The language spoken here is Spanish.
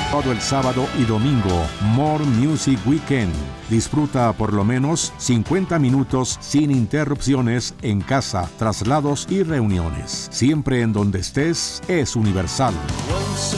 Todo el sábado y domingo, More Music Weekend. Disfruta por lo menos 50 minutos sin interrupciones en casa, traslados y reuniones. Siempre en donde estés es Universal. Once